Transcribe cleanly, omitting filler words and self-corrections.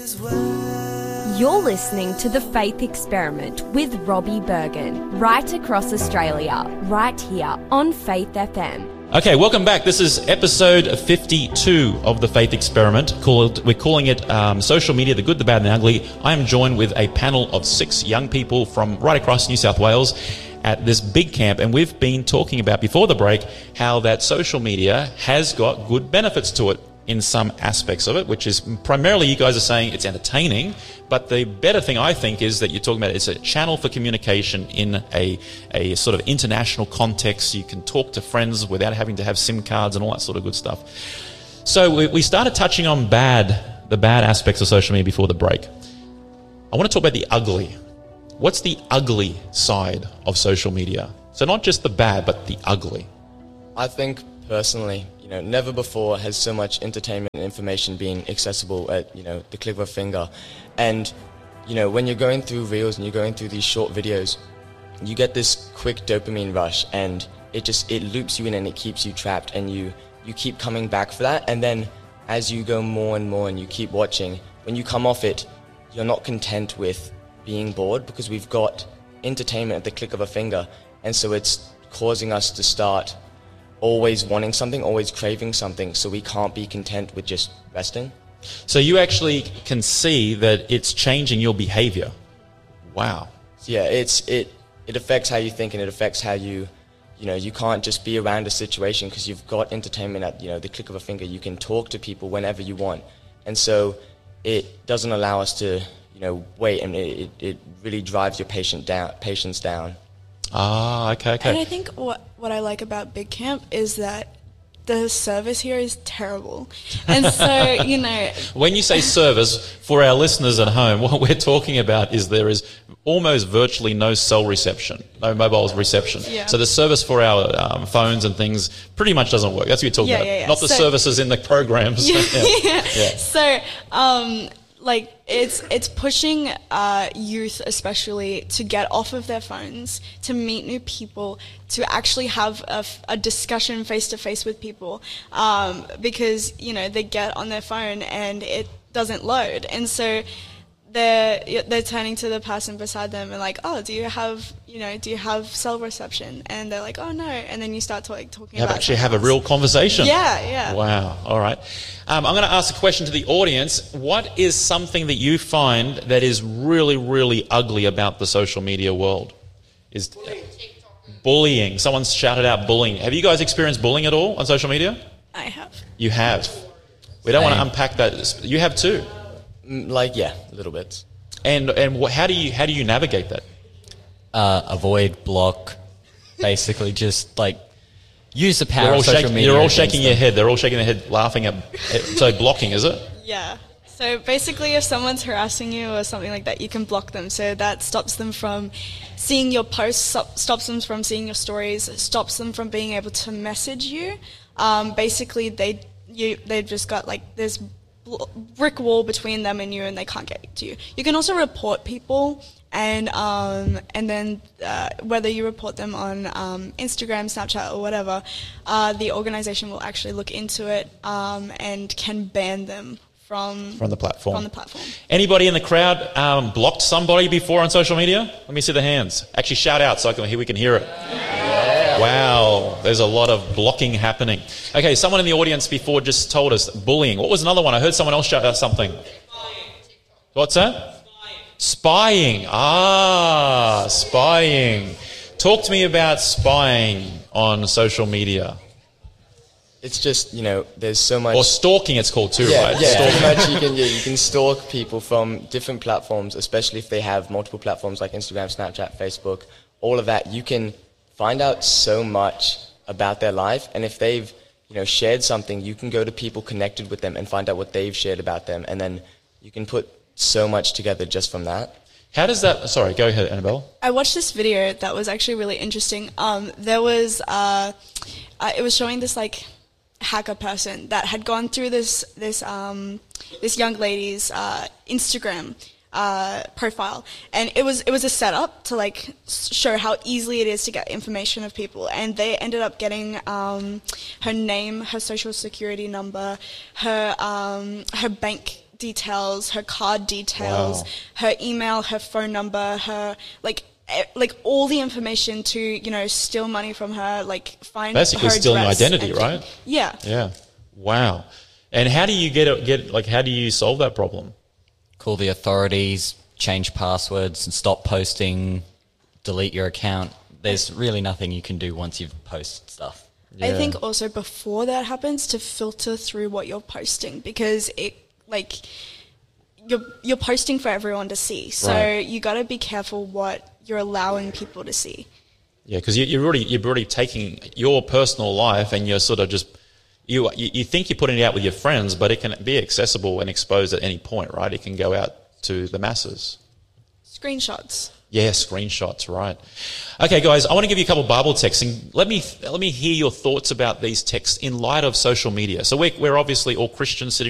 You're listening to The Faith Experiment with Robbie Bergen, right across Australia, right here on Faith FM. Okay, welcome back. This is episode 52 of The Faith Experiment. We're calling it Social Media, the Good, the Bad and the Ugly. I am joined with a panel of 6 young people from right across New South Wales at this big camp, and we've been talking about before the break how that social media has got good benefits to it in some aspects of it, which is primarily you guys are saying it's entertaining, but the better thing I think is that you're talking about it's a channel for communication in a sort of international context. You can talk to friends without having to have SIM cards and all that sort of good stuff. So we started touching on the bad aspects of social media before the break. I want to talk about the ugly. What's the ugly side of social media? So not just the bad, but the ugly. I think personally, never before has so much entertainment and information been accessible at, the click of a finger. And, when you're going through reels and you're going through these short videos, you get this quick dopamine rush and it loops you in and it keeps you trapped and you keep coming back for that. And then as you go more and more and you keep watching, when you come off it, you're not content with being bored because we've got entertainment at the click of a finger. And so it's causing us to start always wanting something, always craving something, so we can't be content with just resting. So you actually can see that it's changing your behavior. Wow. Yeah, it affects how you think and it affects how you can't just be around a situation because you've got entertainment at, the click of a finger. You can talk to people whenever you want. And so it doesn't allow us to, wait, and it really drives your patience down. Ah, okay. And I think what I like about Big Camp is that the service here is terrible. And so, When you say service, for our listeners at home, what we're talking about is there is almost virtually no cell reception, no mobile reception. Yeah. So the service for our phones and things pretty much doesn't work. That's what you're talking about. Yeah. Not the services in the programs. Yeah. So, it's pushing youth especially to get off of their phones, to meet new people, to actually have a discussion face-to-face with people, because, they get on their phone and it doesn't load. And so they're turning to the person beside them and like, oh, do you have cell reception? And they're like, oh, no. And then you start talking about actually have a real conversation. Yeah. Wow. All right. I'm going to ask a question to the audience. What is something that you find that is really, really ugly about the social media world? Is bullying. Someone's shouted out bullying. Have you guys experienced bullying at all on social media? I have. You have. We don't want to unpack that. You have too. A little bit. And how do you navigate that? Avoid, block, basically just use the power of social media. You're all shaking your head. They're all shaking their head, laughing at. So blocking, is it? Yeah. So basically, if someone's harassing you or something like that, you can block them. So that stops them from seeing your posts, stops them from seeing your stories, stops them from being able to message you. Basically, they've just got this brick wall between them and you, and they can't get to you. You can also report people, and then whether you report them on Instagram, Snapchat, or whatever, the organisation will actually look into it and can ban them from the platform. Anybody in the crowd blocked somebody before on social media? Let me see the hands. Actually, shout out so we can hear it. Yeah. Wow, there's a lot of blocking happening. Okay, someone in the audience before just told us bullying. What was another one? I heard someone else shout out something. What's that? Spying. Spying. Talk to me about spying on social media. It's just, there's so much... Or stalking it's called too, right? Yeah, pretty much you can stalk people from different platforms, especially if they have multiple platforms like Instagram, Snapchat, Facebook, all of that. You can find out so much about their life, and if they've, shared something, you can go to people connected with them and find out what they've shared about them, and then you can put so much together just from that. How does that... Sorry, go ahead, Annabelle. I watched this video that was actually really interesting. There was... it was showing this, hacker person that had gone through this young lady's Instagram profile, and it was a setup to show how easily it is to get information of people, and they ended up getting her name, her social security number, her bank details, her card details, Wow. her email, her phone number, her like all the information to, you know, steal money from her, like find Basically her stealing address identity, and- right? Yeah. Yeah. Wow. And how do you how do you solve that problem? Call the authorities, change passwords, and stop posting, delete your account. There's really nothing you can do once you've posted stuff. I think also before that happens, to filter through what you're posting, because you're posting for everyone to see. So Right. you got to be careful what you're allowing people to see. Yeah, because you're already taking your personal life and you're sort of just you think you're putting it out with your friends, but it can be accessible and exposed at any point, right? It can go out to the masses. Screenshots. Yeah, screenshots, right. Okay, guys, I want to give you a couple of Bible texts, and let me hear your thoughts about these texts in light of social media. So we're obviously all Christians sitting